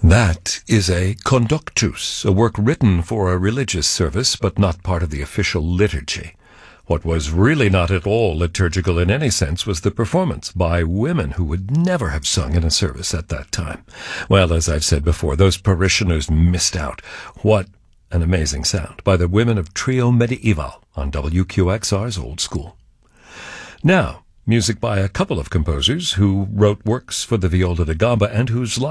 That is a conductus, a work written for a religious service, but not part of the official liturgy. What was really not at all liturgical in any sense was the performance by women who would never have sung in a service at that time. Well, as I've said before, those parishioners missed out. What an amazing sound by the women of Trio Medieval on WQXR's Old School. Now, music by a couple of composers who wrote works for the viola da gamba and whose